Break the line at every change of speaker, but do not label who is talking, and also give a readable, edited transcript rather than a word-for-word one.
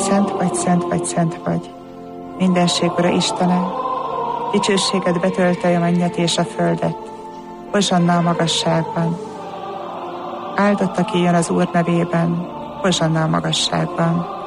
szent vagy, szent vagy, szent vagy. Mindenség Ura Istene, dicsőséged betöltje a mennyet és a földet. Hozsanna a magasságban. Áldott, aki jön az Úr nevében, hozsanna a magasságban.